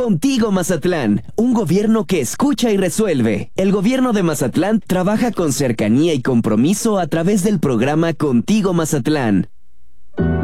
Contigo Mazatlán, un gobierno que escucha y resuelve. El gobierno de Mazatlán trabaja con cercanía y compromiso a través del programa Contigo Mazatlán.